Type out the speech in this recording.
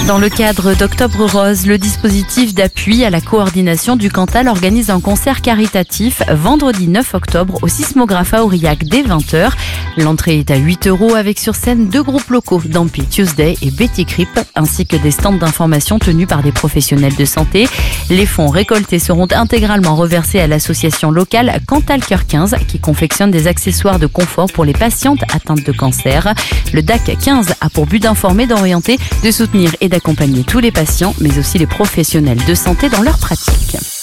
Dans le cadre d'Octobre Rose, le dispositif d'appui à la coordination du Cantal organise un concert caritatif vendredi 9 octobre au Sismographe à Aurillac dès 20h. L'entrée est à 8 € avec sur scène 2 groupes locaux, Dampy Tuesday et Betty Crip, ainsi que des stands d'information tenus par des professionnels de santé. Les fonds récoltés seront intégralement reversés à l'association locale Cantal Cœur 15 qui confectionne des accessoires de confort pour les patientes atteintes de cancer. Le DAC 15 a pour but d'informer, d'orienter, de soutenir et d'accompagner tous les patients, mais aussi les professionnels de santé dans leur pratique.